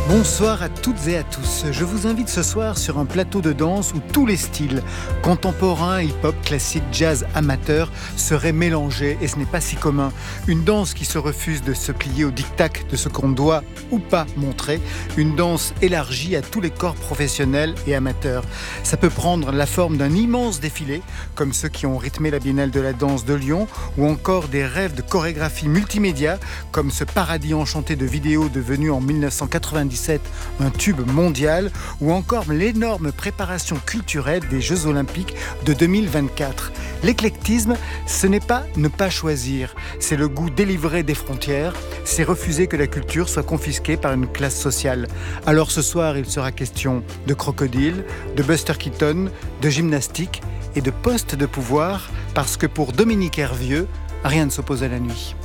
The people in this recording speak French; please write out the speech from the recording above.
Bonsoir à toutes et à tous. Je vous invite ce soir sur un plateau de danse où tous les styles, contemporains, hip-hop, classique, jazz, amateur, seraient mélangés et ce n'est pas si commun. Une danse qui se refuse de se plier au diktat de ce qu'on doit ou pas montrer. Une danse élargie à tous les corps professionnels et amateurs. Ça peut prendre la forme d'un immense défilé, comme ceux qui ont rythmé la Biennale de la danse de Lyon, ou encore des rêves de chorégraphie multimédia, comme ce paradis enchanté de vidéos devenu en 1997 un tube mondial, ou encore l'énorme préparation culturelle des Jeux Olympiques de 2024. L'éclectisme, ce n'est pas ne pas choisir, c'est le goût délivré des frontières, c'est refuser que la culture soit confisquée par une classe sociale. Alors ce soir, il sera question de crocodile, de Buster Keaton, de gymnastique et de poste de pouvoir, parce que pour Dominique Hervieux, rien ne s'oppose à la nuit.